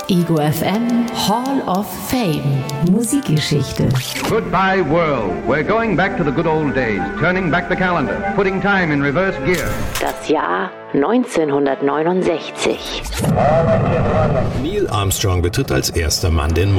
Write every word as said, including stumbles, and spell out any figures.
Ego F M Hall of Fame Musikgeschichte. Goodbye world. We're going back to the good old days, turning back the calendar, putting time in reverse gear. Das Jahr neunzehnhundertneunundsechzig. Neil Armstrong betritt als erster Mann den